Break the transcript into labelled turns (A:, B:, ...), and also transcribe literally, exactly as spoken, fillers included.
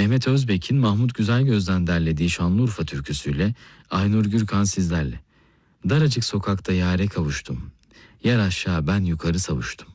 A: Mehmet Özbek'in Mahmut Güzelgöz'den derlediği Şanlıurfa türküsüyle Aynur Gürkan sizlerle. Daracık sokakta yâre kavuştum. Yer aşağı ben yukarı savuştum.